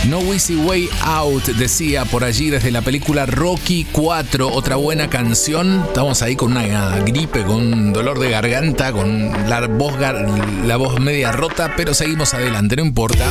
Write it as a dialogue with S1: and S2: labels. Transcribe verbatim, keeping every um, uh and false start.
S1: No Easy Way Out, decía por allí desde la película Rocky cuatro, otra buena canción. Estamos ahí con una gripe, con un dolor de garganta, con la voz, gar- la voz media rota, pero seguimos adelante, no importa.